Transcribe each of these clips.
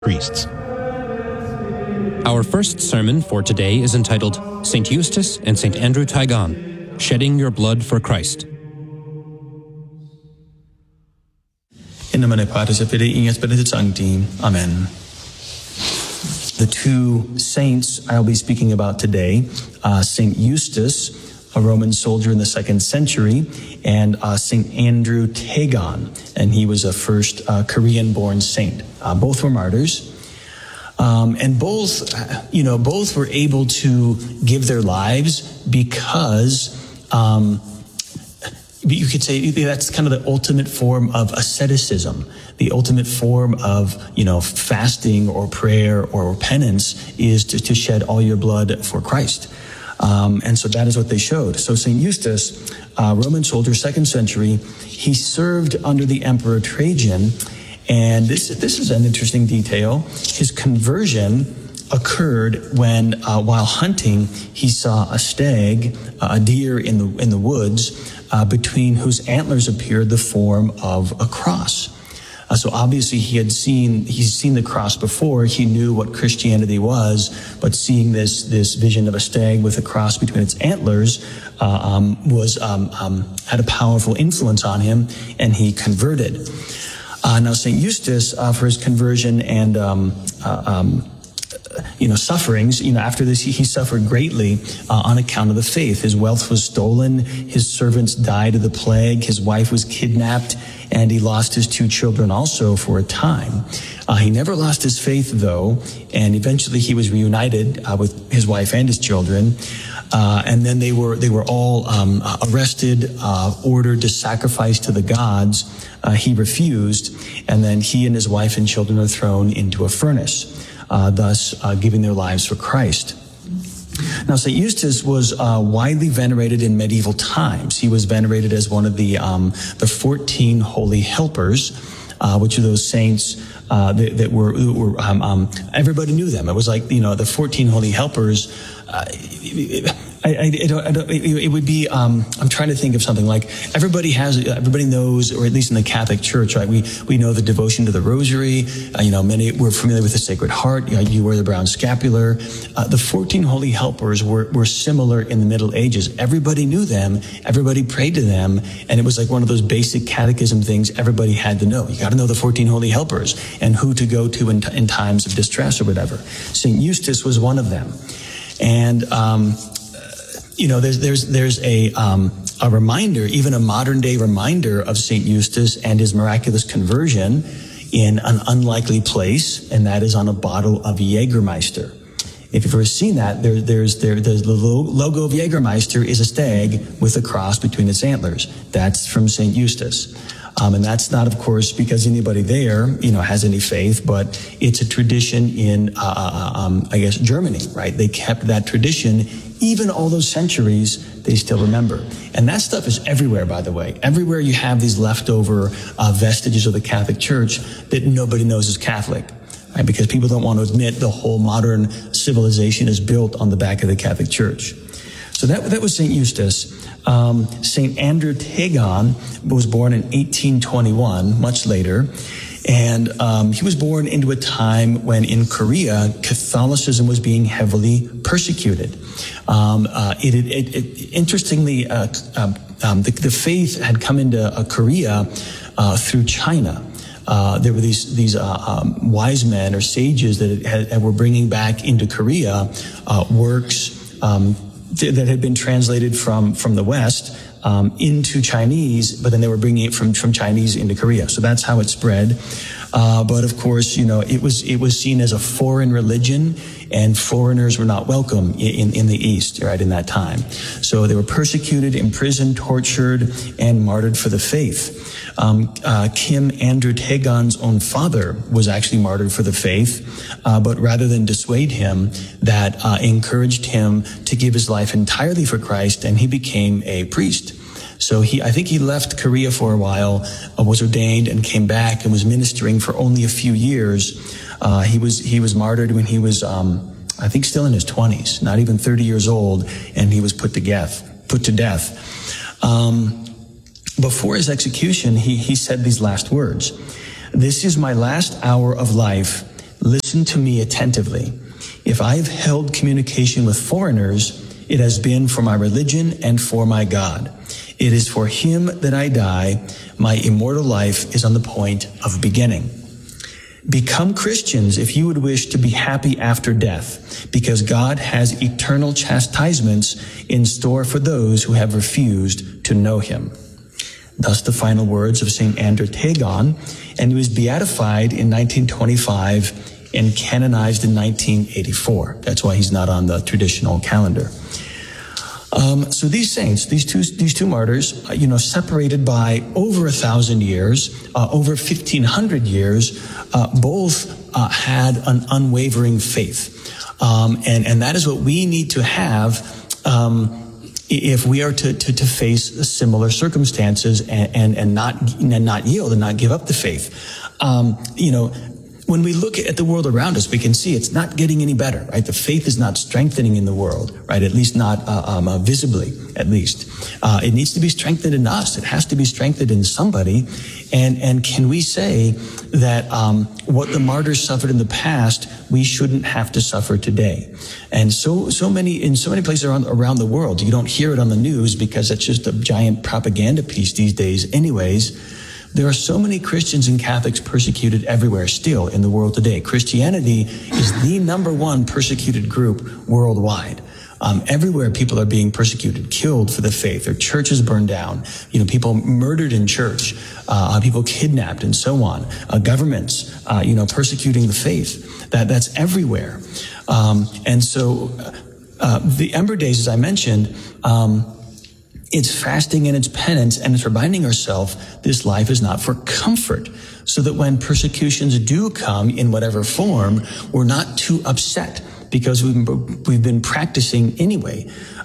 priests. Our first sermon for today is entitled St. Eustace and St. Andrew Taegan, Shedding Your Blood for Christ. In nomine Patris et Filii et Spiritus Sancti. Amen. The two saints I'll be speaking about today, St. Eustace, a Roman soldier in the 2nd century, and St. Andrew Taegan, and he was a first Korean-born saint. Both were martyrs. And both were able to give their lives because you could say that's kind of the ultimate form of asceticism. The ultimate form of, fasting or prayer or penance is to shed all your blood for Christ. And so that is what they showed. So St. Eustace, Roman soldier, 2nd century, he served under the Emperor Trajan. And this is an interesting detail. His conversion occurred when, while hunting, he saw a stag, a deer in the woods, between whose antlers appeared the form of a cross. So obviously he's seen the cross before. He knew what Christianity was, but seeing this vision of a stag with a cross between its antlers had a powerful influence on him, and he converted. Now, St. Eustace, for his conversion and, sufferings, after this, he suffered greatly on account of the faith. His wealth was stolen. His servants died of the plague. His wife was kidnapped, and he lost his 2 children also for a time. He never lost his faith, though, and eventually he was reunited with his wife and his children. And then they were all arrested, ordered to sacrifice to the gods. He refused, and then he and his wife and children are thrown into a furnace, thus giving their lives for Christ. Now, St. Eustace was widely venerated in medieval times. He was venerated as one of the 14 holy helpers, which are those saints that were everybody knew them. It was like, the 14 holy helpers. It would be, I'm trying to think of something like everybody knows, or at least in the Catholic Church, right? We know the devotion to the Rosary. Many were familiar with the Sacred Heart. You wear the brown scapular. The 14 holy helpers were similar in the Middle Ages. Everybody knew them. Everybody prayed to them. And it was like one of those basic catechism things everybody had to know. You got to know the 14 holy helpers and who to go to in times of distress or whatever. St. Eustace was one of them. And, there's a reminder, even a modern day reminder of St. Eustace and his miraculous conversion in an unlikely place, and that is on a bottle of Jägermeister. If you've ever seen that, there's the logo of Jägermeister is a stag with a cross between its antlers. That's from St. Eustace. And that's not, of course, because anybody there, has any faith, but it's a tradition in, Germany, right? They kept that tradition. Even all those centuries, they still remember. And that stuff is everywhere, by the way. Everywhere you have these leftover vestiges of the Catholic Church that nobody knows is Catholic, right? Because people don't want to admit the whole modern civilization is built on the back of the Catholic Church. So that was St. Eustace. St. Andrew Taegan was born in 1821, much later. And he was born into a time when in Korea, Catholicism was being heavily persecuted. Interestingly, the faith had come into Korea through China. There were these wise men or sages that were bringing back into Korea works that had been translated from the West into Chinese, but then they were bringing it from Chinese into Korea. So that's how it spread. But of course, it was seen as a foreign religion, and foreigners were not welcome in the East, right, in that time. So they were persecuted, imprisoned, tortured, and martyred for the faith. Kim Andrew Taegan's own father was actually martyred for the faith, but rather than dissuade him, that encouraged him to give his life entirely for Christ, and he became a priest. So I think he left Korea for a while, was ordained, and came back and was ministering for only a few years. He was martyred when he was, I think, still in his 20s, not even 30 years old, and he was put to death. Before his execution, he said these last words: "This is my last hour of life. Listen to me attentively. If I have held communication with foreigners, it has been for my religion and for my God. It is for him that I die. My immortal life is on the point of beginning. Become Christians if you would wish to be happy after death, because God has eternal chastisements in store for those who have refused to know him. Thus the final words of St. Andrew Tagon, and he was beatified in 1925 and canonized in 1984. That's why he's not on the traditional calendar. So these saints, these two martyrs, separated by over 1,000 years, over 1,500 years, both had an unwavering faith, and that is what we need to have if we are to face similar circumstances and not yield and not give up the faith. When we look at the world around us, we can see it's not getting any better, right? The faith is not strengthening in the world, right? At least not visibly, at least. It needs to be strengthened in us. It has to be strengthened in somebody. And can we say that what the martyrs suffered in the past, we shouldn't have to suffer today? And in so many places around the world, you don't hear it on the news because it's just a giant propaganda piece these days anyways. There are so many Christians and Catholics persecuted everywhere still in the world today. Christianity is the number one persecuted group worldwide. Everywhere people are being persecuted, killed for the faith. Their churches burned down. People murdered in church. People kidnapped and so on. Governments, persecuting the faith. That's everywhere. And so the Ember Days, as I mentioned, it's fasting and it's penance and it's reminding ourselves this life is not for comfort, so that when persecutions do come in whatever form, we're not too upset because we've been practicing anyway.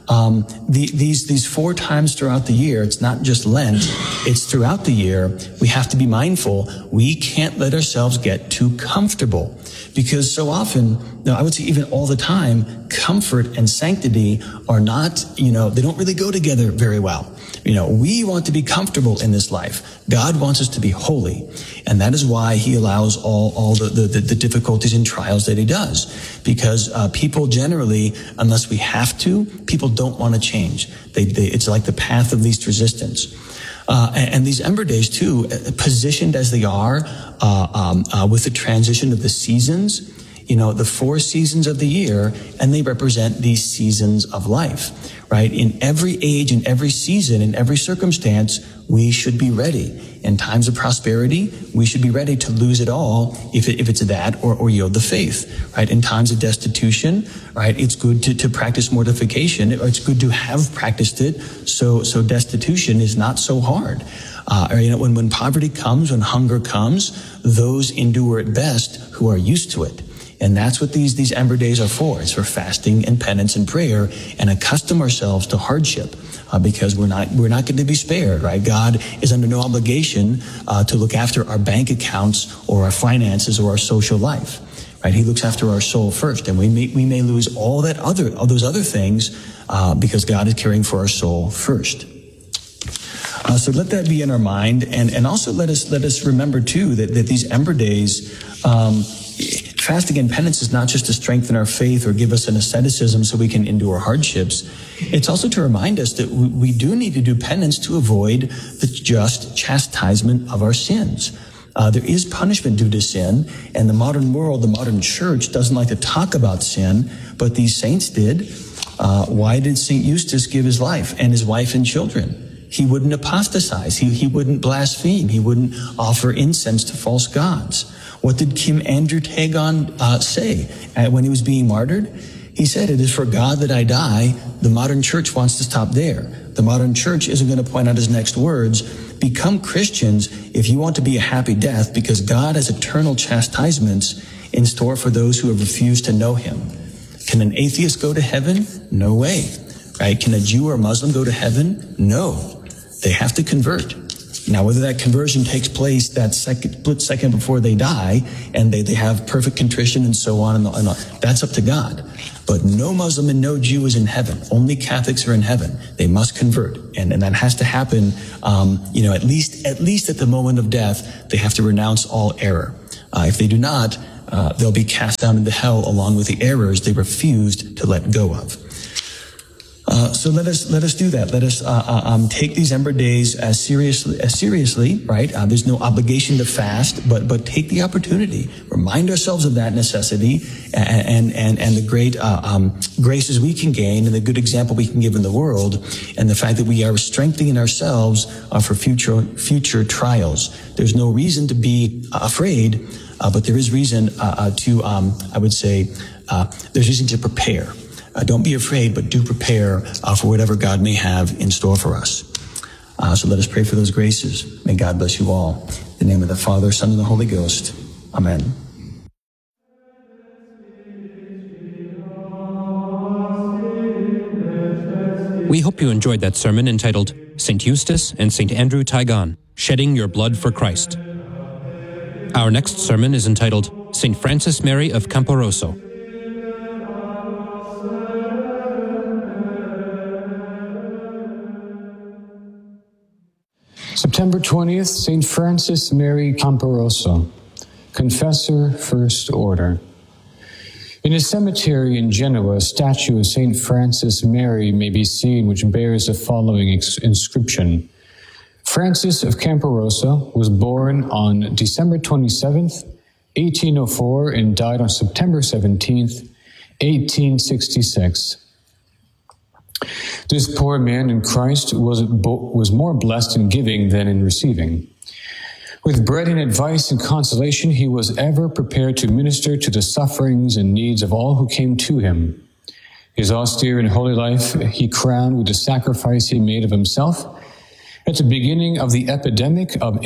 These 4 times throughout the year, it's not just Lent, it's throughout the year, we have to be mindful. We can't let ourselves get too comfortable, because so often, I would say even all the time, comfort and sanctity are not, they don't really go together very well. We want to be comfortable in this life. God wants us to be holy. And that is why he allows all the difficulties and trials that he does. Because people generally, unless we have to, people don't want to change. It's like the path of least resistance. And these Ember Days too, positioned as they are, with the transition of the seasons, the 4 seasons of the year, and they represent these seasons of life, right? In every age, in every season, in every circumstance, we should be ready. In times of prosperity, we should be ready to lose it all if it's that or yield the faith, right? In times of destitution, right? It's good to practice mortification, or it's good to have practiced it so destitution is not so hard. When poverty comes, when hunger comes, those endure it best who are used to it. And that's what these Ember Days are for. It's for fasting and penance and prayer, and accustom ourselves to hardship, because we're not going to be spared, right? God is under no obligation to look after our bank accounts or our finances or our social life, right? He looks after our soul first, and we may lose all those other things because God is caring for our soul first. So let that be in our mind, and also let us remember too that these Ember Days. Fasting and penance is not just to strengthen our faith or give us an asceticism so we can endure hardships. It's also to remind us that we do need to do penance to avoid the just chastisement of our sins. There is punishment due to sin, and the modern world, the modern church, doesn't like to talk about sin, but these saints did. Why did St. Eustace give his life and his wife and children? He wouldn't apostatize. He wouldn't blaspheme. He wouldn't offer incense to false gods. What did Kim Andrew Tagon say when he was being martyred? He said, "It is for God that I die." The modern church wants to stop there. The modern church isn't going to point out his next words. Become Christians if you want to be a happy death, because God has eternal chastisements in store for those who have refused to know him. Can an atheist go to heaven? No way. Right? Can a Jew or a Muslim go to heaven? No. They have to convert. Now, whether that conversion takes place that split second before they die, and they have perfect contrition and so on, and that's up to God. But no Muslim and no Jew is in heaven. Only Catholics are in heaven. They must convert, and that has to happen. At least at the moment of death, they have to renounce all error. If they do not, they'll be cast down into hell along with the errors they refused to let go of. So let us do that. Let us take these Ember Days as seriously, right? There's no obligation to fast, but take the opportunity. Remind ourselves of that necessity and the great graces we can gain and the good example we can give in the world, and the fact that we are strengthening ourselves for future trials. There's no reason to be afraid, but there is reason I would say, there's reason to prepare. Don't be afraid, but do prepare for whatever God may have in store for us. So let us pray for those graces. May God bless you all. In the name of the Father, Son, and the Holy Ghost. Amen. We hope you enjoyed that sermon entitled St. Eustace and St. Andrew Taigon, Shedding Your Blood for Christ. Our next sermon is entitled St. Francis Mary of Camporoso. September 20th, St. Francis Mary Camporoso, Confessor, First Order. In a cemetery in Genoa, a statue of St. Francis Mary may be seen, which bears the following inscription. Francis of Camporoso was born on December 27th, 1804, and died on September 17th, 1866. This poor man in Christ was more blessed in giving than in receiving. With bread and advice and consolation, he was ever prepared to minister to the sufferings and needs of all who came to him. His austere and holy life he crowned with the sacrifice he made of himself at the beginning of the epidemic of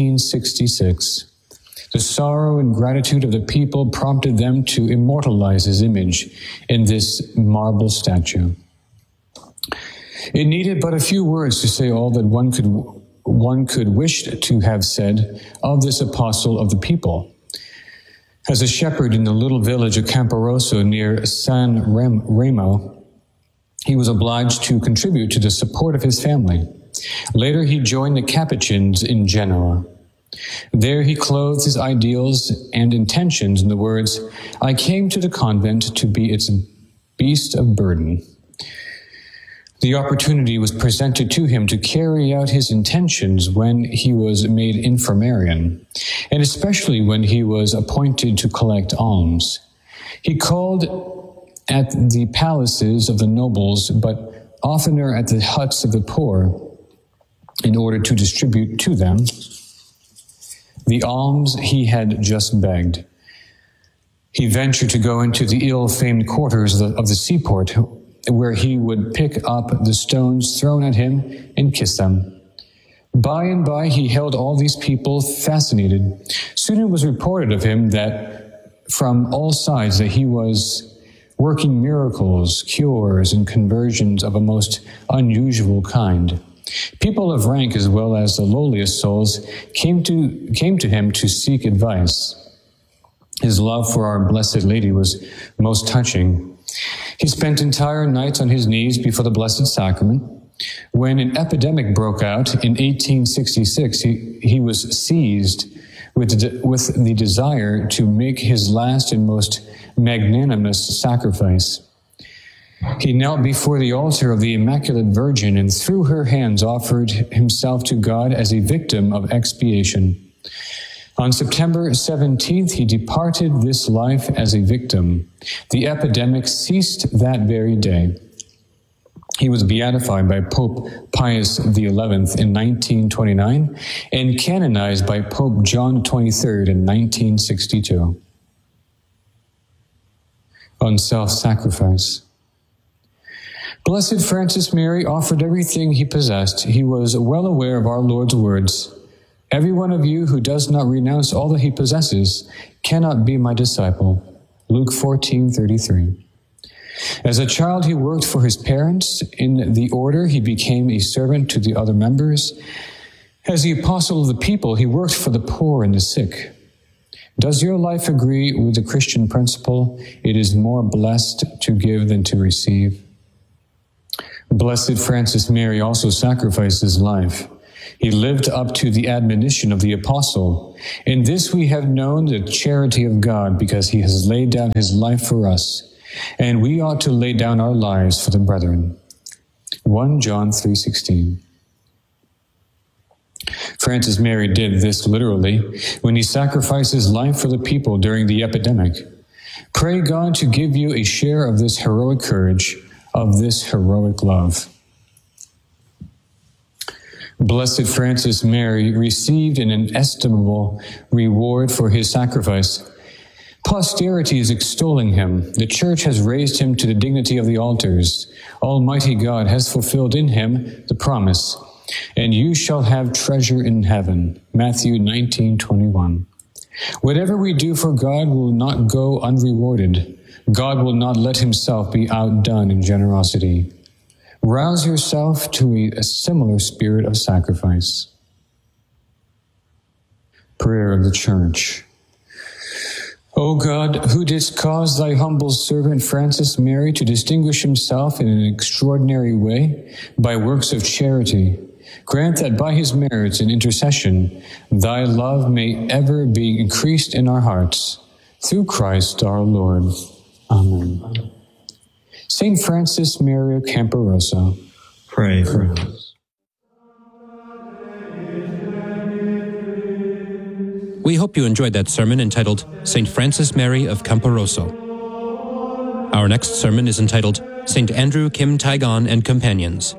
1866. The sorrow and gratitude of the people prompted them to immortalize his image in this marble statue. It needed but a few words to say all that one could wish to have said of this apostle of the people. As a shepherd in the little village of Camporoso near San Remo, he was obliged to contribute to the support of his family. Later, he joined the Capuchins in Genoa. There he clothed his ideals and intentions in the words, "I came to the convent to be its beast of burden." The opportunity was presented to him to carry out his intentions when he was made infirmarian, and especially when he was appointed to collect alms. He called at the palaces of the nobles, but oftener at the huts of the poor, in order to distribute to them the alms he had just begged. He ventured to go into the ill-famed quarters of the seaport, where he would pick up the stones thrown at him and kiss them. By and by, he held all these people fascinated. Soon it was reported of him that from all sides that he was working miracles, cures, and conversions of a most unusual kind. People of rank as well as the lowliest souls came to him to seek advice. His love for our Blessed Lady was most touching. He spent entire nights on his knees before the Blessed Sacrament. When an epidemic broke out in 1866, he was seized with the desire to make his last and most magnanimous sacrifice. He knelt before the altar of the Immaculate Virgin and through her hands offered himself to God as a victim of expiation. On September 17th, he departed this life as a victim. The epidemic ceased that very day. He was beatified by Pope Pius XI in 1929 and canonized by Pope John XXIII in 1962. On self-sacrifice. Blessed Francis Mary offered everything he possessed. He was well aware of our Lord's words, "Every one of you who does not renounce all that he possesses cannot be my disciple." Luke 14:33. As a child, he worked for his parents. In the order, he became a servant to the other members. As the apostle of the people, he worked for the poor and the sick. Does your life agree with the Christian principle, "It is more blessed to give than to receive"? Blessed Francis Mary also sacrificed his life. He lived up to the admonition of the apostle. In this we have known the charity of God, because he has laid down his life for us, and we ought to lay down our lives for the brethren. 1 John 3:16. Francis Mary did this literally when he sacrificed his life for the people during the epidemic. Pray God to give you a share of this heroic courage, of this heroic love. Blessed Francis Mary received an inestimable reward for his sacrifice. Posterity is extolling him. The Church has raised him to the dignity of the altars. Almighty God has fulfilled in him the promise, and you shall have treasure in heaven. Matthew 19:21. Whatever we do for God will not go unrewarded. God will not let himself be outdone in generosity. Rouse yourself to a similar spirit of sacrifice. Prayer of the Church. O God, who didst cause thy humble servant Francis Mary to distinguish himself in an extraordinary way by works of charity, grant that by his merits and intercession, thy love may ever be increased in our hearts. Through Christ our Lord. Amen. Saint Francis Mary of Camporoso, pray for us. We hope you enjoyed that sermon entitled St. Francis Mary of Camporoso. Our next sermon is entitled St. Andrew Kim Taegon and Companions.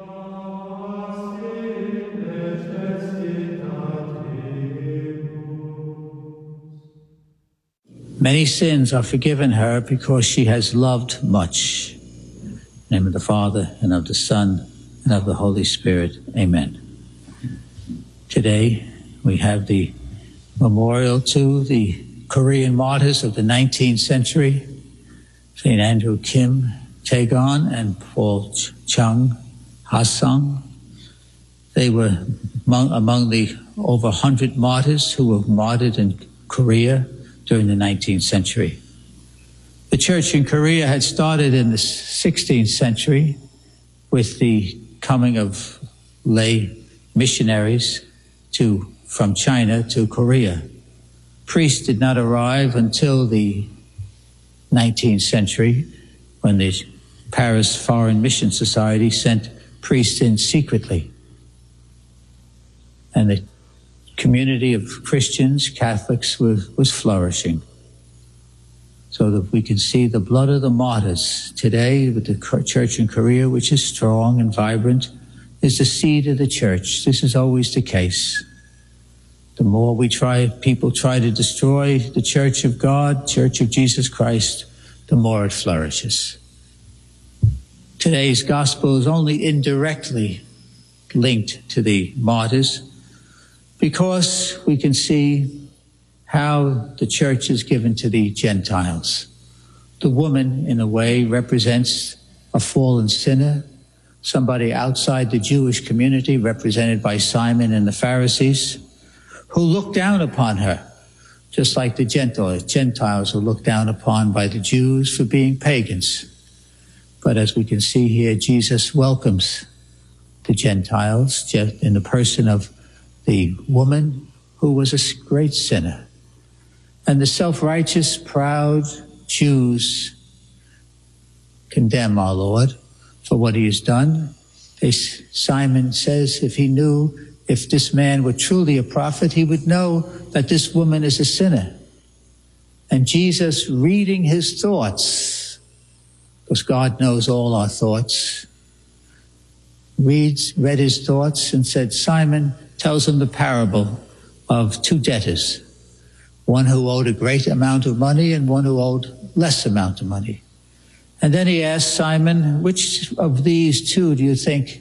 Many sins are forgiven her because she has loved much. In the name of the Father, and of the Son, and of the Holy Spirit. Amen. Today, we have the memorial to the Korean martyrs of the 19th century, St. Andrew Kim Taegon and Paul Chung Ha-sung. They were among the over 100 martyrs who were martyred in Korea during the 19th century. The church in Korea had started in the 16th century with the coming of lay missionaries from China to Korea. Priests did not arrive until the 19th century, when the Paris Foreign Mission Society sent priests in secretly. And the community of Christians, Catholics, was flourishing. So that we can see the blood of the martyrs today with the church in Korea, which is strong and vibrant, is the seed of the church. This is always the case. The more people try to destroy the church of God, church of Jesus Christ, the more it flourishes. Today's gospel is only indirectly linked to the martyrs, because we can see how the church is given to the Gentiles. The woman, in a way, represents a fallen sinner, somebody outside the Jewish community, represented by Simon and the Pharisees, who look down upon her, just like the Gentiles were looked down upon by the Jews for being pagans. But as we can see here, Jesus welcomes the Gentiles in the person of the woman who was a great sinner. And the self-righteous, proud Jews condemn our Lord for what he has done. Simon says if this man were truly a prophet, he would know that this woman is a sinner. And Jesus, reading his thoughts, because God knows all our thoughts, read his thoughts and said, Simon, tells him the parable of two debtors, one who owed a great amount of money and one who owed less amount of money. And then he asked Simon, which of these two do you think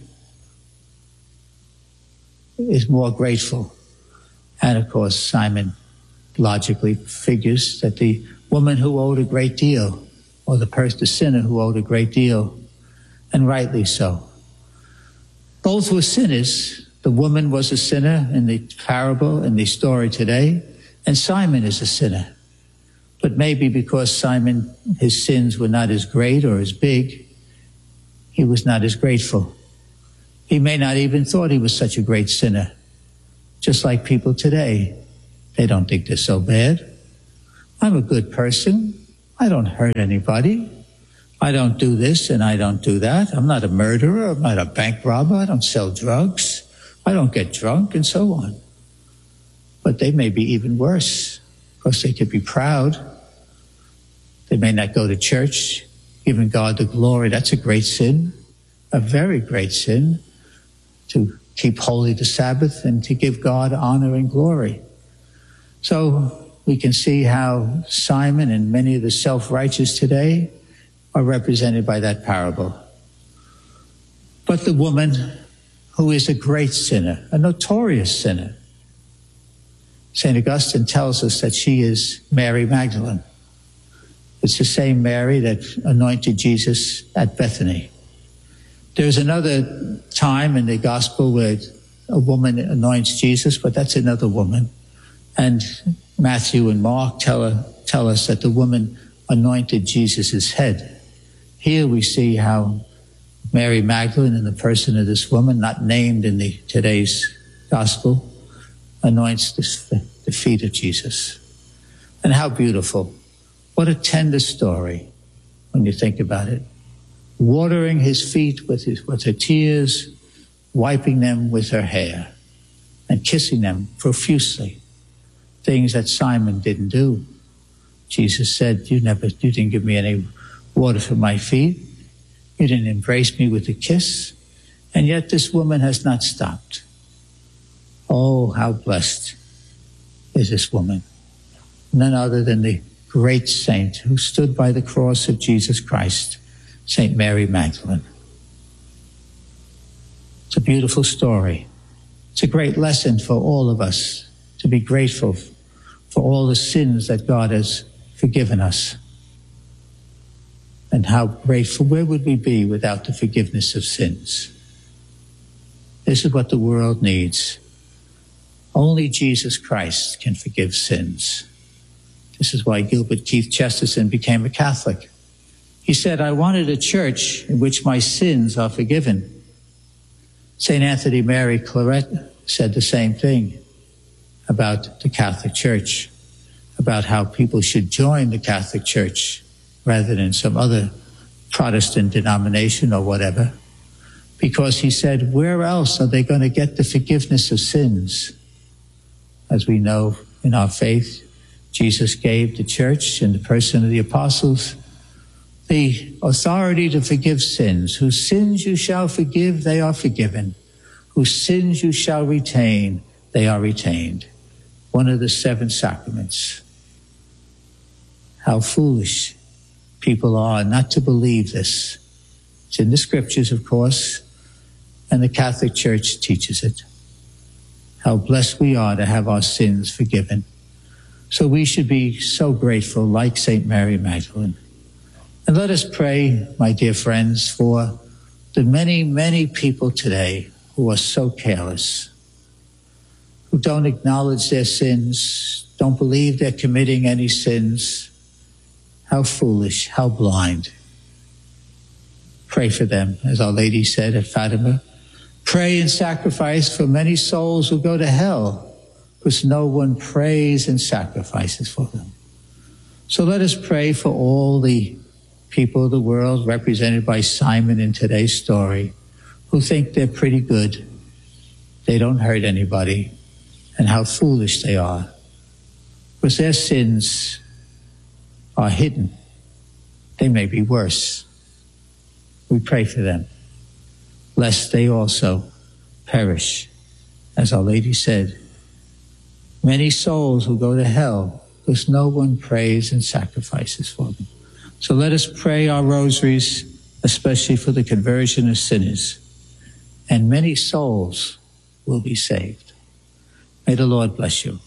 is more grateful? And of course, Simon logically figures that the woman who owed a great deal, or the sinner who owed a great deal, and rightly so. Both were sinners. The woman was a sinner in the parable, in the story today, and Simon is a sinner. But maybe because Simon, his sins were not as great or as big, he was not as grateful. He may not even thought he was such a great sinner. just like people today. They don't think they're so bad. I'm a good person. I don't hurt anybody. I don't do this and I don't do that. I'm not a murderer. I'm not a bank robber. I don't sell drugs. I don't get drunk, and so on. But they may be even worse, because they could be proud. They may not go to church, giving God the glory. That's a great sin, a very great sin, to keep holy the Sabbath and to give God honor and glory. So we can see how Simon and many of the self-righteous today are represented by that parable. But the woman who is a great sinner, a notorious sinner, St. Augustine tells us that she is Mary Magdalene. It's the same Mary that anointed Jesus at Bethany. There's another time in the gospel where a woman anoints Jesus, but that's another woman. And Matthew and Mark tell us that the woman anointed Jesus' head. Here we see how Mary Magdalene, in the person of this woman, not named in today's gospel, anoints the feet of Jesus. And how beautiful. What a tender story when you think about it. Watering his feet with her tears, wiping them with her hair, and kissing them profusely. Things that Simon didn't do. Jesus said, you didn't give me any water for my feet. You didn't embrace me with a kiss. And yet this woman has not stopped. Oh, how blessed is this woman. None other than the great saint who stood by the cross of Jesus Christ, St. Mary Magdalene. It's a beautiful story. It's a great lesson for all of us to be grateful for all the sins that God has forgiven us. And how grateful, where would we be without the forgiveness of sins? This is what the world needs. Only Jesus Christ can forgive sins. This is why Gilbert Keith Chesterton became a Catholic. He said, I wanted a church in which my sins are forgiven. St. Anthony Mary Claret said the same thing about the Catholic Church, about how people should join the Catholic Church rather than some other Protestant denomination or whatever, because he said, where else are they going to get the forgiveness of sins? As we know in our faith, Jesus gave the church, in the person of the apostles, the authority to forgive sins. Whose sins you shall forgive, they are forgiven. Whose sins you shall retain, they are retained. One of the 7 sacraments. How foolish people are not to believe this. It's in the scriptures, of course, and the Catholic Church teaches it. How blessed we are to have our sins forgiven. So we should be so grateful, like St. Mary Magdalene. And let us pray, my dear friends, for the many, many people today who are so careless, who don't acknowledge their sins, don't believe they're committing any sins. How foolish, how blind. Pray for them, as Our Lady said at Fatima. Pray and sacrifice for many souls who go to hell, because no one prays and sacrifices for them. So let us pray for all the people of the world represented by Simon in today's story, who think they're pretty good. They don't hurt anybody, and how foolish they are, because their sins are hidden. They may be worse. We pray for them, lest they also perish. As Our Lady said, many souls will go to hell because no one prays and sacrifices for them. So let us pray our rosaries, especially for the conversion of sinners, and many souls will be saved. May the Lord bless you.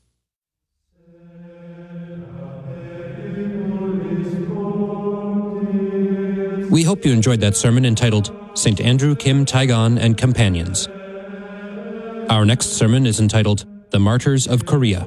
We hope you enjoyed that sermon entitled St. Andrew Kim Taigon and Companions. Our next sermon is entitled The Martyrs of Korea.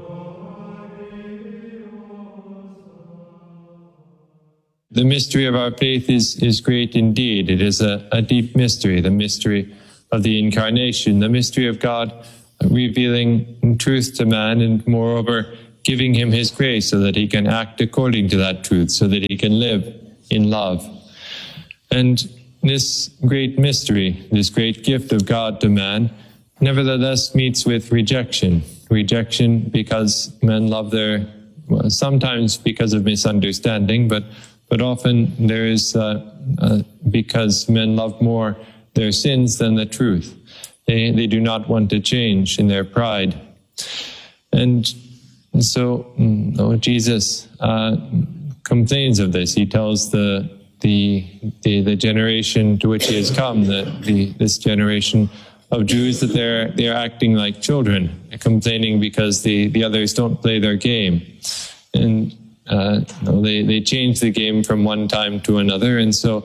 The mystery of our faith is great indeed. It is a deep mystery, the mystery of the Incarnation, the mystery of God revealing truth to man, and moreover giving him his grace so that he can act according to that truth, so that he can live in love. And this great mystery, this great gift of God to man, nevertheless meets with rejection. Rejection because men love sometimes because of misunderstanding, but often there is because men love more their sins than the truth. They do not want to change in their pride. And so Jesus complains of this. He tells the generation to which he has come, this generation of Jews, that they're acting like children, complaining because the others don't play their game. And they change the game from one time to another, and so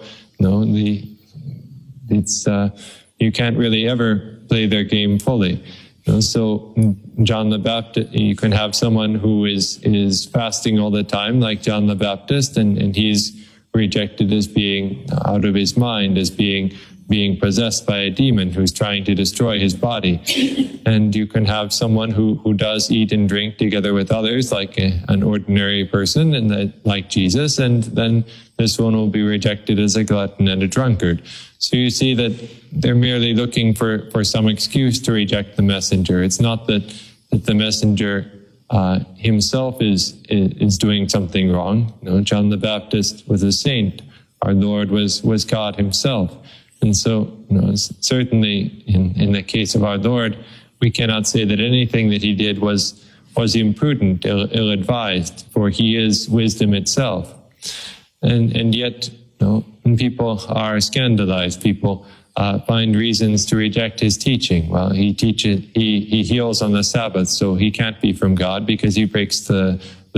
you can't really ever play their game fully. So John the Baptist, you can have someone who is fasting all the time, like John the Baptist, and he's rejected as being out of his mind, as being possessed by a demon who's trying to destroy his body. And you can have someone who does eat and drink together with others, like an ordinary person, and like Jesus, and then this one will be rejected as a glutton and a drunkard. So you see that they're merely looking for some excuse to reject the messenger. It's not that the messenger himself is doing something wrong. John the Baptist was a saint. Our Lord was God himself. And so, certainly in the case of our Lord, we cannot say that anything that he did was imprudent, ill-advised, for he is wisdom itself. And yet, people are scandalized. People find reasons to reject his teaching. Well, he heals on the Sabbath, so he can't be from God because he breaks the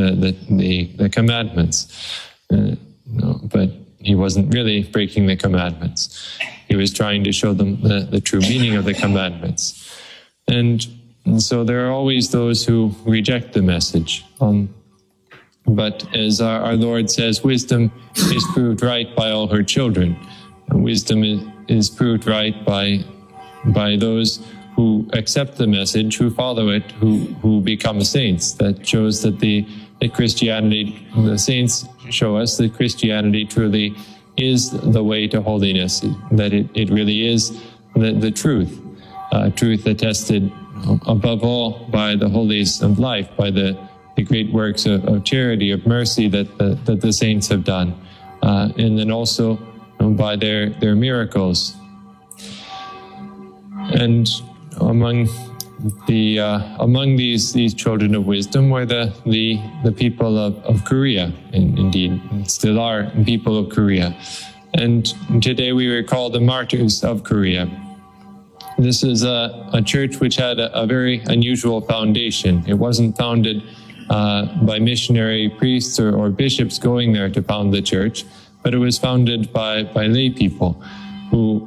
commandments. But he wasn't really breaking the commandments. He was trying to show them the true meaning of the commandments. And so there are always those who reject the message. But as our Lord says, wisdom is proved right by all her children. And wisdom is proved right by those who accept the message, who follow it, who become saints. That shows that the Christianity, the saints show us that Christianity truly is the way to holiness, that it really is the truth, truth attested above all by the holies of life, by the great works of charity, of mercy that the saints have done, and then also by their miracles. And among these children of wisdom were the people of Korea, and indeed still are people of Korea. And today we recall the martyrs of Korea. This is a church which had a very unusual foundation. It wasn't founded by missionary priests or bishops going there to found the church, but it was founded by lay people who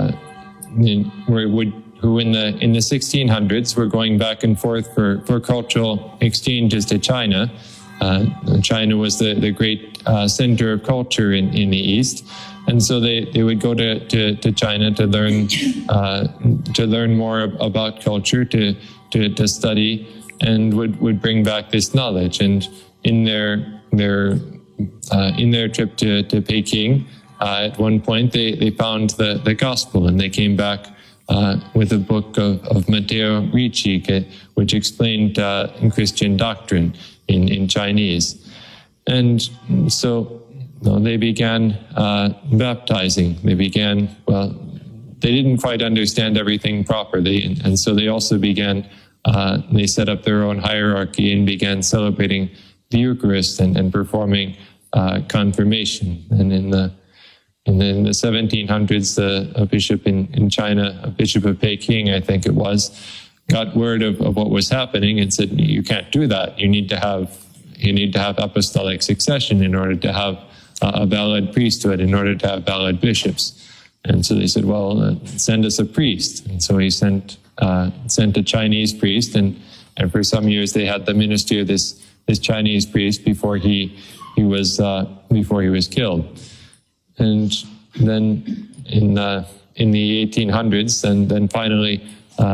in the 1600s were going back and forth for cultural exchanges to China. China was the great center of culture in the East, and so they would go to China to learn more about culture, to study, and would bring back this knowledge. And in their trip to Peking, at one point they found the gospel, and they came back with a book of Matteo Ricci, which explained Christian doctrine in Chinese. And so they began baptizing. They didn't quite understand everything properly, and so they also began, they set up their own hierarchy and began celebrating the Eucharist and performing confirmation. And in the 1700s, a bishop in China, a bishop of Peking, I think it was, got word of what was happening and said, "You can't do that. You need to have apostolic succession in order to have a valid priesthood, in order to have valid bishops." And so they said, "Well, send us a priest." And so he sent a Chinese priest, and for some years they had the ministry of this Chinese priest before he was killed. And then in the 1800s, and then finally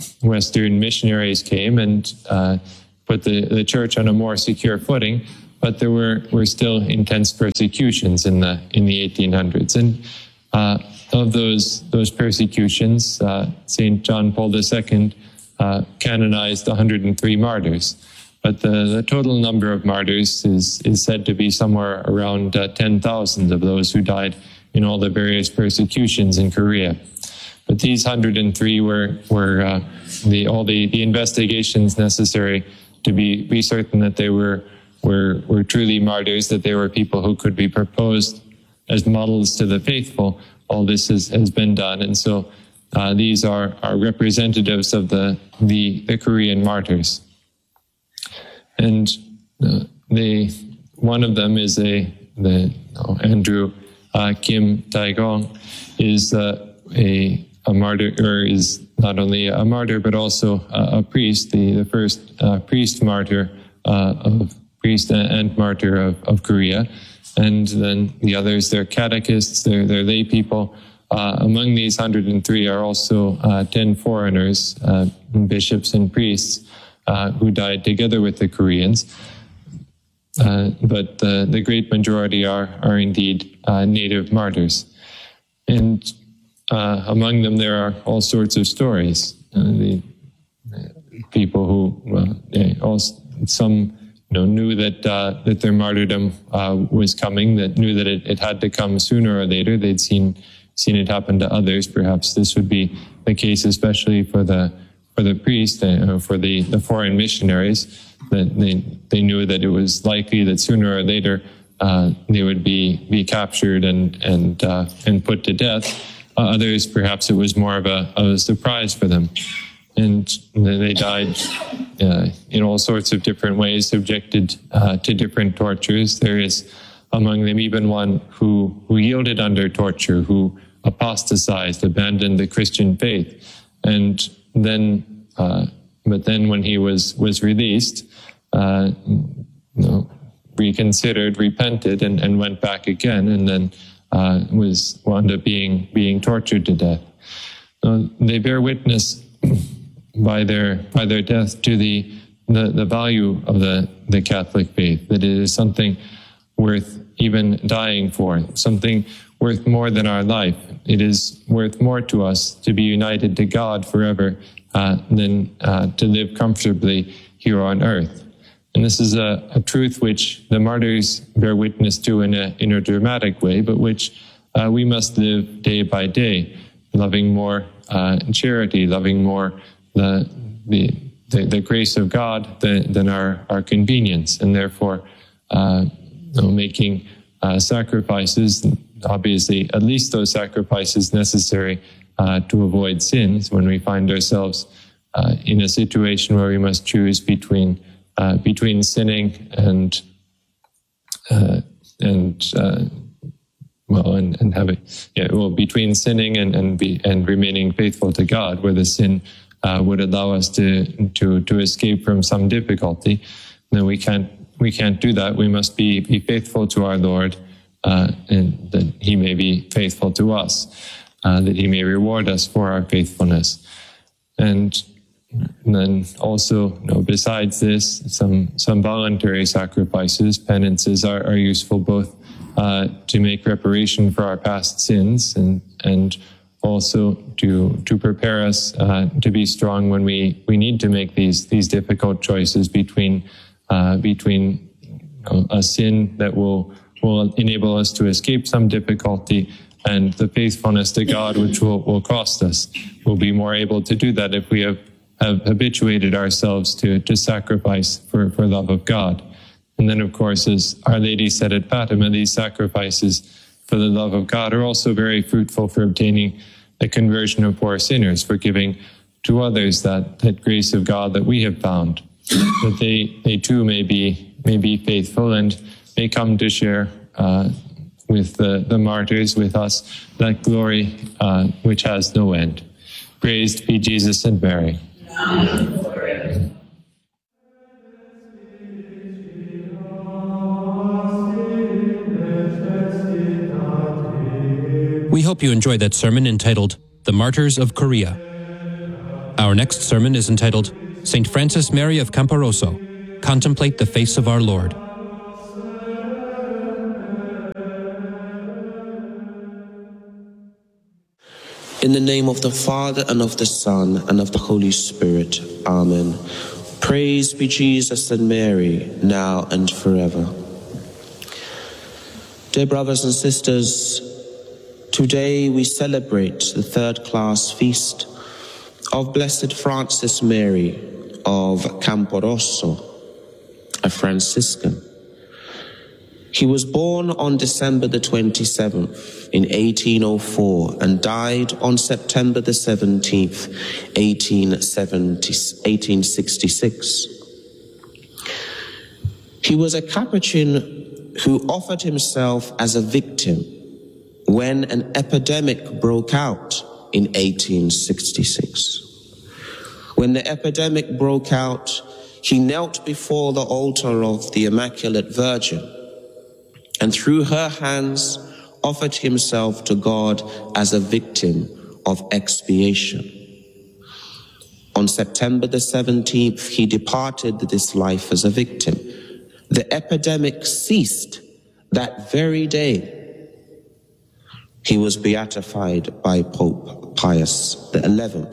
Western missionaries came and put the church on a more secure footing, but there were still intense persecutions in the 1800s. And of those persecutions, St. John Paul II canonized 103 martyrs. But the total number of martyrs is said to be somewhere around 10,000 of those who died in all the various persecutions in Korea. But these 103 were all the investigations necessary to be certain that they were truly martyrs, that they were people who could be proposed as models to the faithful. All this has been done, and so these are representatives of the Korean martyrs. And one of them is Andrew Kim Tae-gong is a martyr, or is not only a martyr but also a priest, the first priest and martyr of Korea. And then the others, they're catechists, they're lay people. Among these 103 are also 10 foreigners, bishops and priests, who died together with the Koreans. But the great majority are indeed native martyrs. And among them there are all sorts of stories. The people who, some knew that their martyrdom was coming, that knew that it had to come sooner or later. They'd seen it happen to others. Perhaps this would be the case, especially for the priests, for the foreign missionaries, that they knew that it was likely that sooner or later they would be captured and put to death. Others, perhaps it was more of a surprise for them. And they died in all sorts of different ways, subjected to different tortures. There is among them even one who yielded under torture, who apostatized, abandoned the Christian faith, and then, but then when he was released, reconsidered, repented, and went back again, and then wound up being tortured to death. They bear witness by their death to the value of the Catholic faith, that it is something worth even dying for, something worth more than our life. It is worth more to us to be united to God forever than to live comfortably here on earth. And this is a truth which the martyrs bear witness to in a dramatic way, but which we must live day by day, loving more charity, loving more the grace of God than our convenience, and therefore making sacrifices, obviously at least those sacrifices necessary to avoid sins when we find ourselves in a situation where we must choose between sinning and between sinning and remaining faithful to God, where the sin would allow us to escape from some difficulty. Then we can't do that. We must be faithful to our Lord, and that He may be faithful to us, that He may reward us for our faithfulness. And then also, besides this, some voluntary sacrifices, penances are useful both to make reparation for our past sins and also to prepare us to be strong when we need to make these difficult choices between a sin that will enable us to escape some difficulty and the faithfulness to God, which will cost us. We'll be more able to do that if we have habituated ourselves to sacrifice for love of God. And then, of course, as Our Lady said at Fatima, these sacrifices for the love of God are also very fruitful for obtaining the conversion of poor sinners, for giving to others that grace of God that we have found, that they too may be faithful and may come to share with the martyrs, with us, that glory which has no end. Praised be Jesus and Mary. We hope you enjoyed that sermon entitled The Martyrs of Korea. Our next sermon is entitled, St. Francis Mary of Camporosso, Contemplate the Face of Our Lord. In the name of the Father, and of the Son, and of the Holy Spirit. Amen. Praise be Jesus and Mary, now and forever. Dear brothers and sisters, today we celebrate the third-class feast of Blessed Francis Mary of Camporosso, a Franciscan. He was born on December the 27th in 1804 and died on September the 17th, 1866. He was a Capuchin who offered himself as a victim when an epidemic broke out in 1866. When the epidemic broke out, he knelt before the altar of the Immaculate Virgin and through her hands offered himself to God as a victim of expiation. On September the 17th, he departed this life as a victim. The epidemic ceased that very day. He was beatified by Pope Pius XI.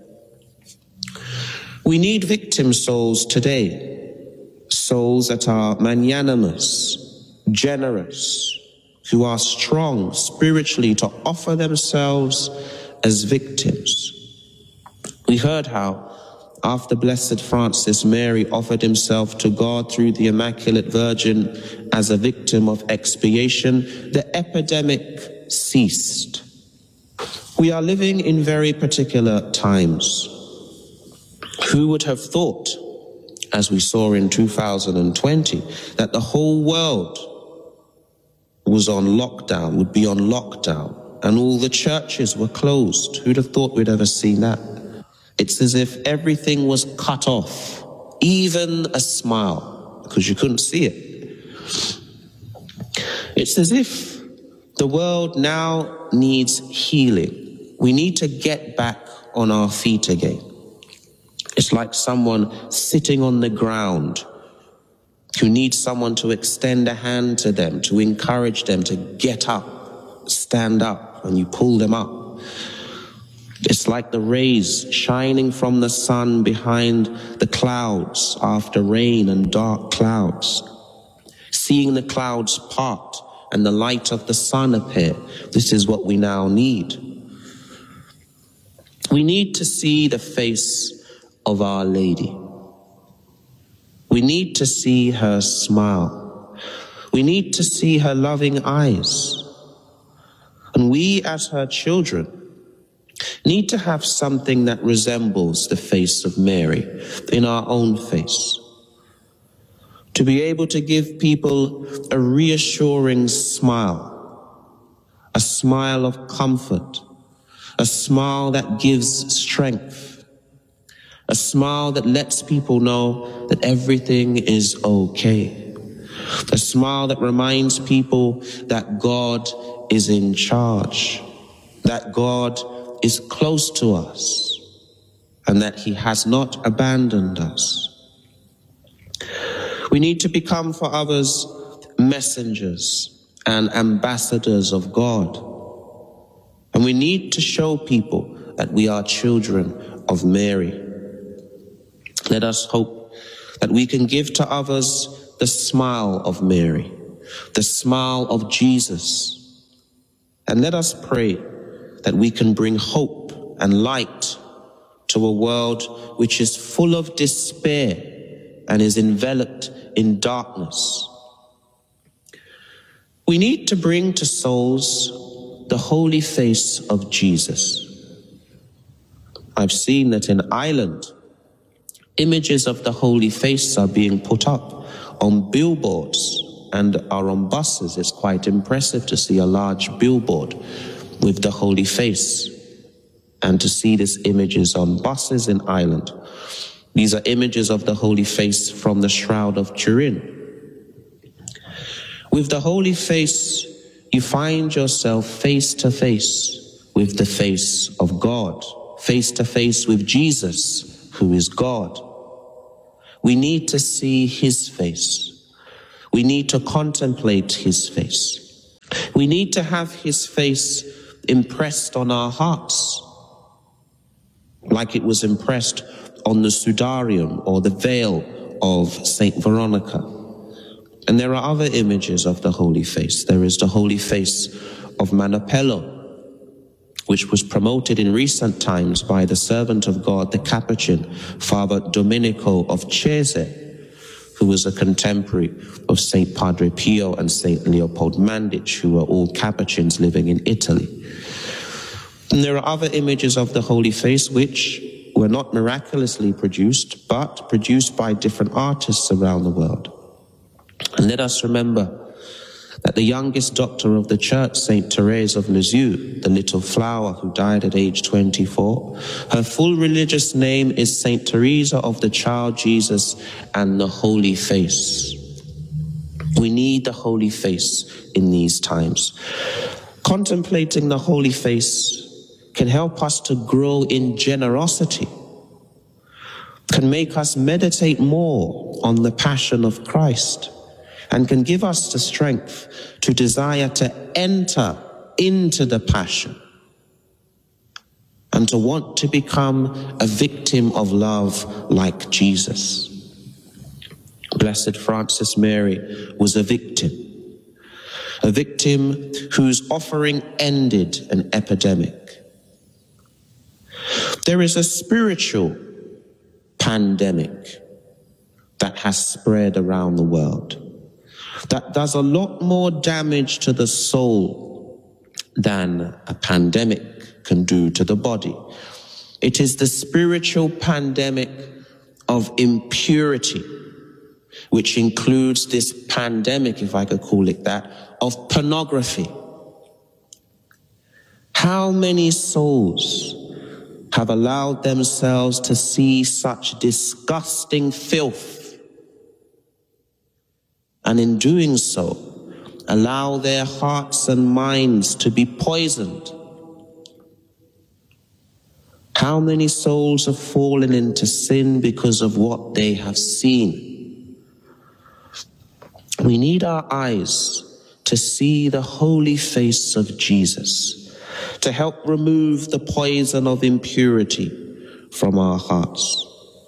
We need victim souls today, souls that are magnanimous, generous, who are strong spiritually to offer themselves as victims. We heard how, after Blessed Francis Mary offered himself to God through the Immaculate Virgin as a victim of expiation, the epidemic ceased. We are living in very particular times. Who would have thought, as we saw in 2020, that the whole world was on lockdown, would be on lockdown, and all the churches were closed? Who'd have thought we'd ever seen that? It's as if everything was cut off, even a smile, because you couldn't see it. It's as if the world now needs healing. We need to get back on our feet again. It's like someone sitting on the ground who needs someone to extend a hand to them, to encourage them to get up, stand up, and you pull them up. It's like the rays shining from the sun behind the clouds after rain and dark clouds. Seeing the clouds part and the light of the sun appear. This is what we now need. We need to see the face of Our Lady. We need to see her smile. We need to see her loving eyes. And we, as her children, need to have something that resembles the face of Mary in our own face. To be able to give people a reassuring smile, a smile of comfort, a smile that gives strength, a smile that lets people know that everything is okay. A smile that reminds people that God is in charge, that God is close to us, and that He has not abandoned us. We need to become for others messengers and ambassadors of God. And we need to show people that we are children of Mary. Let us hope that we can give to others the smile of Mary, the smile of Jesus. And let us pray that we can bring hope and light to a world which is full of despair and is enveloped in darkness. We need to bring to souls the holy face of Jesus. I've seen that in Ireland, images of the holy face are being put up on billboards and are on buses. It's quite impressive to see a large billboard with the holy face and to see these images on buses in Ireland. These are images of the holy face from the Shroud of Turin. With the holy face, you find yourself face to face with the face of God, face to face with Jesus, who is God. We need to see his face. We need to contemplate his face. We need to have his face impressed on our hearts, like it was impressed on the sudarium or the veil of Saint Veronica. And there are other images of the holy face. There is the holy face of Manopello, which was promoted in recent times by the servant of God, the Capuchin, Father Domenico of Cese, who was a contemporary of Saint Padre Pio and Saint Leopold Mandic, who were all Capuchins living in Italy. And there are other images of the holy face which were not miraculously produced, but produced by different artists around the world. And let us remember that the youngest doctor of the church, Saint Therese of Lisieux, the little flower who died at age 24, her full religious name is Saint Teresa of the Child Jesus and the Holy Face. We need the Holy Face in these times. Contemplating the Holy Face can help us to grow in generosity, can make us meditate more on the passion of Christ, and can give us the strength to desire to enter into the passion and to want to become a victim of love like Jesus. Blessed Frances Mary was a victim whose offering ended an epidemic. There is a spiritual pandemic that has spread around the world that does a lot more damage to the soul than a pandemic can do to the body. It is the spiritual pandemic of impurity, which includes this pandemic, if I could call it that, of pornography. How many souls have allowed themselves to see such disgusting filth, and in doing so, allow their hearts and minds to be poisoned? How many souls have fallen into sin because of what they have seen? We need our eyes to see the holy face of Jesus, to help remove the poison of impurity from our hearts.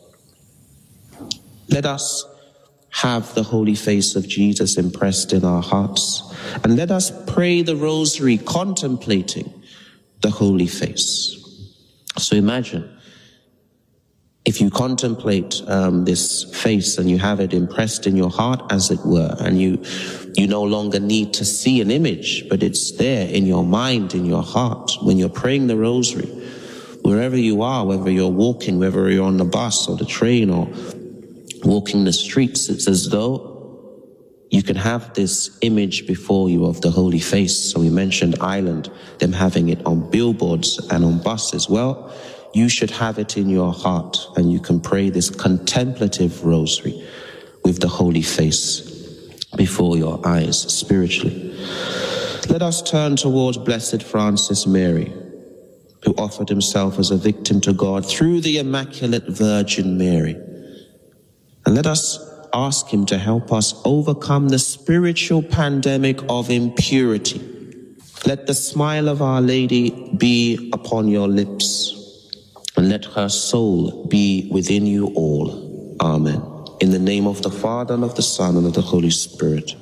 Let us have the holy face of Jesus impressed in our hearts, and let us pray the rosary contemplating the holy face. So imagine if you contemplate this face and you have it impressed in your heart, as it were, and you no longer need to see an image, but it's there in your mind, in your heart, when you're praying the rosary, wherever you are, whether you're walking, whether you're on the bus or the train or walking the streets, it's as though you can have this image before you of the holy face. So we mentioned Ireland, them having it on billboards and on buses. Well, you should have it in your heart, and you can pray this contemplative rosary with the holy face before your eyes spiritually. Let us turn towards Blessed Frances Mary, who offered himself as a victim to God through the Immaculate Virgin Mary. And let us ask him to help us overcome the spiritual pandemic of impurity. Let the smile of Our Lady be upon your lips, and let her soul be within you all. Amen. In the name of the Father, and of the Son, and of the Holy Spirit.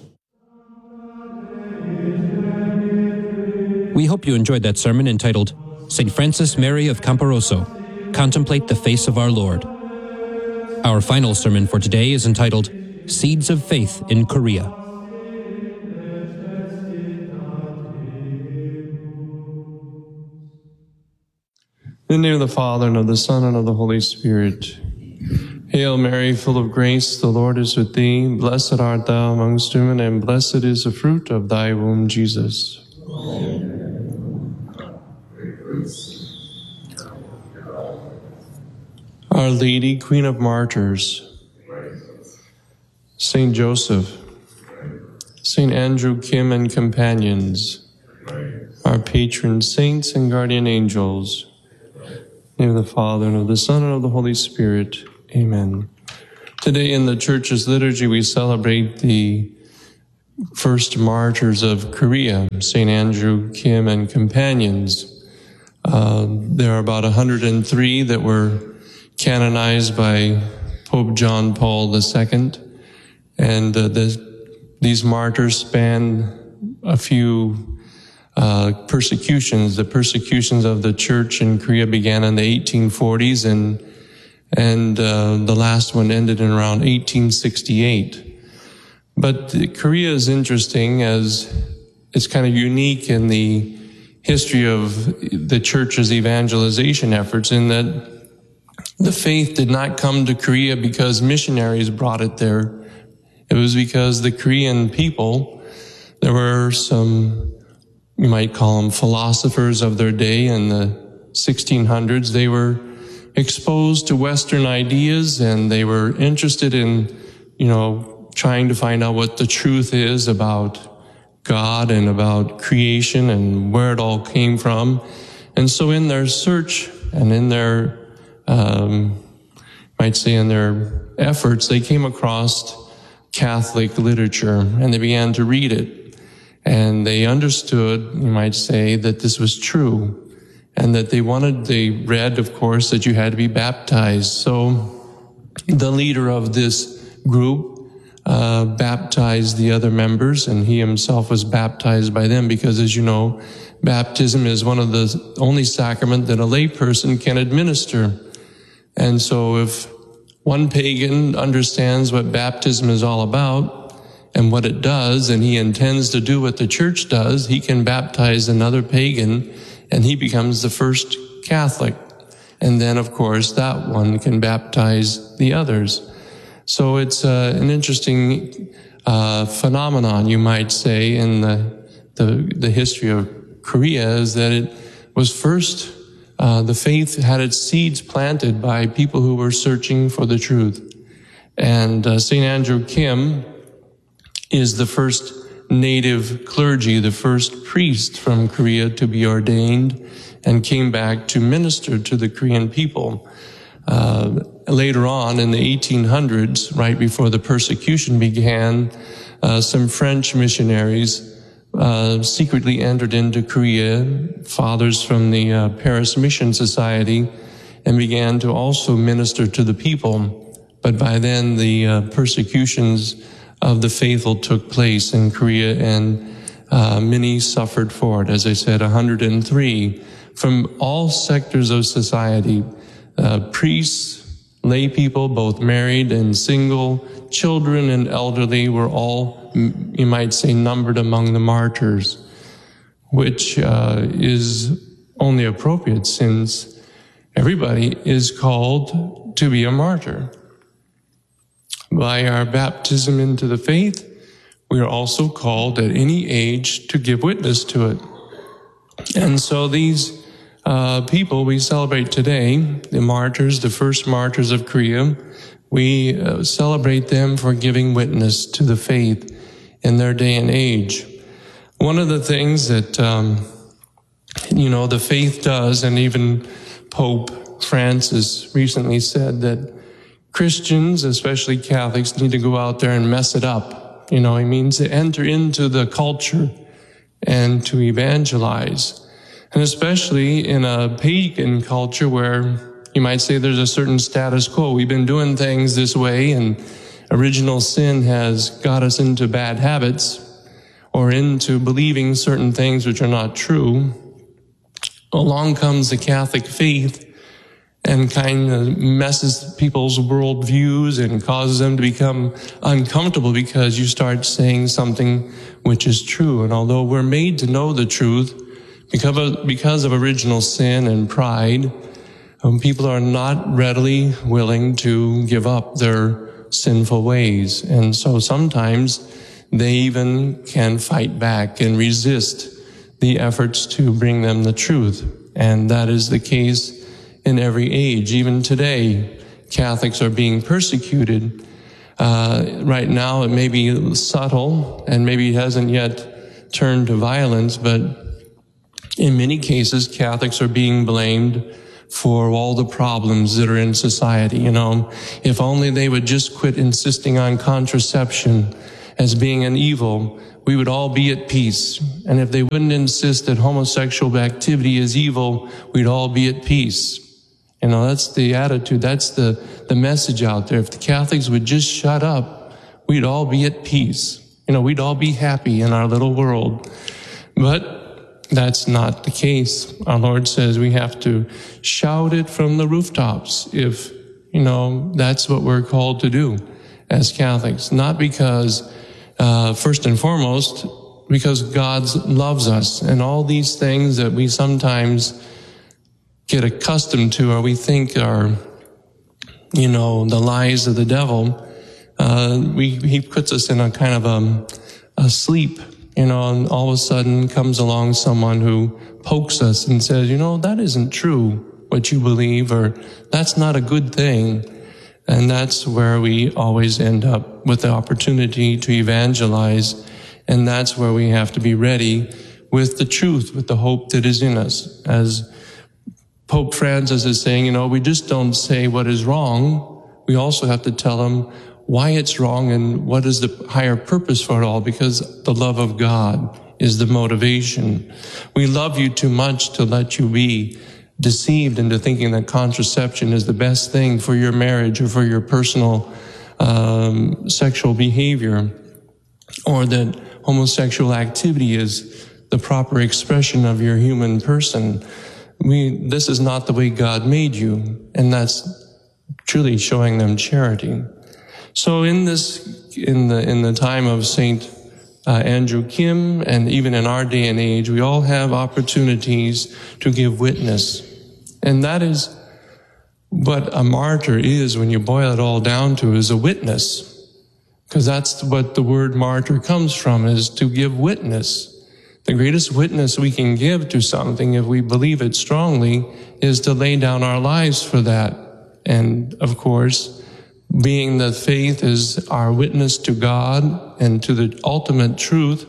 We hope you enjoyed that sermon entitled, St. Frances Mary of Camporoso, Contemplate the Face of Our Lord. Our final sermon for today is entitled, Seeds of Faith in Korea. In the name of the Father, and of the Son, and of the Holy Spirit. Hail Mary, full of grace, the Lord is with thee. Blessed art thou amongst women, and blessed is the fruit of thy womb, Jesus. Our Lady, Queen of Martyrs, Saint Joseph, Saint Andrew Kim and companions, our patron saints and guardian angels, In the name of the Father, and of the Son, and of the Holy Spirit. Amen. Today in the Church's liturgy, we celebrate the first martyrs of Korea, St. Andrew Kim and companions. There are about 103 that were canonized by Pope John Paul II, and these martyrs span a few persecutions. The persecutions of the church in Korea began in the 1840s, and the last one ended in around 1868. But Korea is interesting as it's kind of unique in the history of the church's evangelization efforts, in that the faith did not come to Korea because missionaries brought it there. It was because the Korean people, there were some, you might call them philosophers of their day in the 1600s. They were exposed to Western ideas, and they were interested in, trying to find out what the truth is about God and about creation and where it all came from. And so in their search and in their, might say in their efforts, they came across Catholic literature, and they began to read it. And they understood, you might say, that this was true, and that they read, of course, that you had to be baptized. So the leader of this group baptized the other members, and he himself was baptized by them, because, as you know, baptism is one of the only sacrament that a lay person can administer. And so if one pagan understands what baptism is all about and what it does, and he intends to do what the church does, he can baptize another pagan, and he becomes the first Catholic. And then, of course, that one can baptize the others. So it's an interesting phenomenon, you might say, in the history of Korea, is that it was first, the faith had its seeds planted by people who were searching for the truth. And St. Andrew Kim is the first native clergy, the first priest from Korea to be ordained, and came back to minister to the Korean people. Later on in the 1800s, right before the persecution began, some French missionaries secretly entered into Korea, fathers from the Paris Mission Society, and began to also minister to the people. But by then, the persecutions of the faithful took place in Korea, and many suffered for it. As I said, 103 from all sectors of society, priests, lay people, both married and single, children and elderly, were all, you might say, numbered among the martyrs, which is only appropriate since everybody is called to be a martyr. By our baptism into the faith, we are also called at any age to give witness to it. And so these people we celebrate today, the martyrs, the first martyrs of Korea, we celebrate them for giving witness to the faith in their day and age. One of the things that, the faith does, and even Pope Francis recently said that Christians, especially Catholics, need to go out there and mess it up. He means to enter into the culture and to evangelize. And especially in a pagan culture where you might say there's a certain status quo. We've been doing things this way, and original sin has got us into bad habits or into believing certain things which are not true. Along comes the Catholic faith and kind of messes people's worldviews and causes them to become uncomfortable because you start saying something which is true. And although we're made to know the truth, because of original sin and pride, people are not readily willing to give up their sinful ways. And so sometimes they even can fight back and resist the efforts to bring them the truth. And that is the case in every age. Even today, Catholics are being persecuted. Right now, it may be subtle and maybe hasn't yet turned to violence, but in many cases, Catholics are being blamed for all the problems that are in society. You know, if only they would just quit insisting on contraception as being an evil, we would all be at peace. And if they wouldn't insist that homosexual activity is evil, we'd all be at peace. You know, that's the attitude, that's the message out there. If the Catholics would just shut up, we'd all be at peace. You know, we'd all be happy in our little world. But that's not the case. Our Lord says we have to shout it from the rooftops if, you know, that's what we're called to do as Catholics. Not because, first and foremost, because God loves us, and all these things that we sometimes get accustomed to or we think are, you know, the lies of the devil. He puts us in a kind of a sleep, you know, and all of a sudden comes along someone who pokes us and says, you know, that isn't true, what you believe, or that's not a good thing. And that's where we always end up with the opportunity to evangelize. And that's where we have to be ready with the truth, with the hope that is in us. As Pope Francis is saying, you know, we just don't say what is wrong. We also have to tell them why it's wrong and what is the higher purpose for it all, because the love of God is the motivation. We love you too much to let you be deceived into thinking that contraception is the best thing for your marriage or for your personal sexual behavior, or that homosexual activity is the proper expression of your human person. This is not the way God made you, and that's truly showing them charity. So in the time of Saint Andrew Kim, and even in our day and age, we all have opportunities to give witness. And that is what a martyr is, when you boil it all down to, is a witness. Because that's what the word martyr comes from, is to give witness. The greatest witness we can give to something, if we believe it strongly, is to lay down our lives for that. And of course, being that faith is our witness to God and to the ultimate truth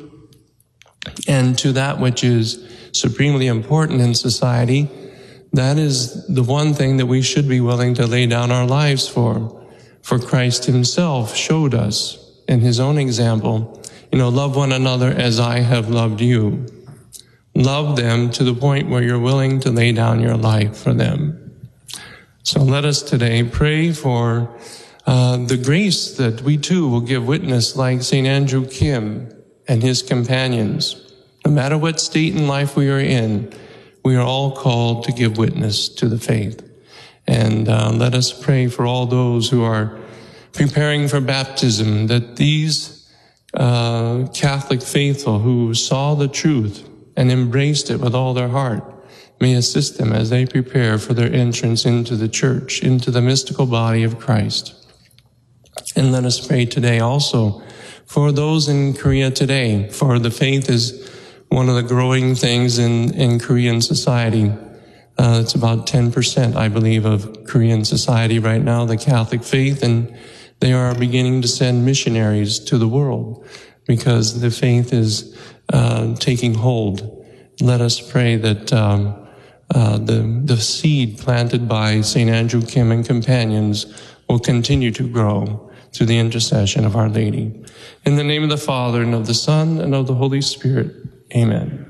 and to that which is supremely important in society, that is the one thing that we should be willing to lay down our lives for. For Christ himself showed us in his own example, you know, love one another as I have loved you. Love them to the point where you're willing to lay down your life for them. So let us today pray for the grace that we too will give witness like St. Andrew Kim and his companions. No matter what state in life we are in, we are all called to give witness to the faith. And let us pray for all those who are preparing for baptism, that these Catholic faithful who saw the truth and embraced it with all their heart may assist them as they prepare for their entrance into the church, into the mystical body of Christ. And let us pray today also for those in Korea today, for the faith is one of the growing things in Korean society. It's about 10%, I believe, of Korean society right now, the Catholic faith, and they are beginning to send missionaries to the world because the faith is taking hold. Let us pray that the seed planted by St. Andrew Kim and companions will continue to grow through the intercession of Our Lady. In the name of the Father, and of the Son, and of the Holy Spirit, amen.